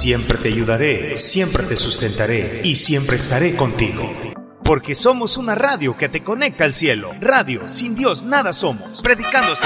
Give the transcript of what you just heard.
Siempre te ayudaré, siempre te sustentaré y siempre estaré contigo. Porque somos una radio que te conecta al cielo. Radio, sin Dios nada somos. Predicando hasta